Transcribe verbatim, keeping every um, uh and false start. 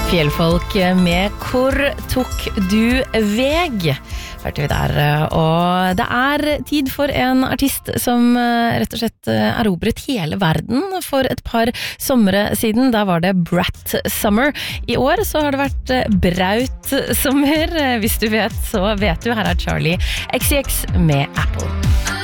Fjellfolk med Hvor tok du veg? Hørte vi der, og det er tid for en artist som rett og slett erobret hele verden for et par somre siden. Da var det Brat Summer. I år så har det vært braut sommer. Hvis du vet, så vet du. Her er Charlie X C X med Apple.